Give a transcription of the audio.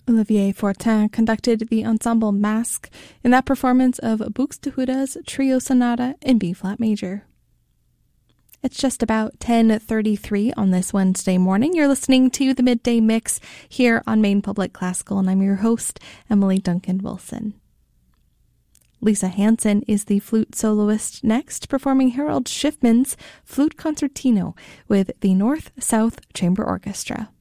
Olivier Fortin conducted the ensemble Masque in that performance of Buxtehude's Trio Sonata in B-flat major. It's just about 10:33 on this Wednesday morning. You're listening to the Midday Mix here on Maine Public Classical, and I'm your host, Emily Duncan Wilson. Lisa Hansen is the flute soloist next, performing Harold Schiffman's Flute Concertino with the North-South Chamber Orchestra.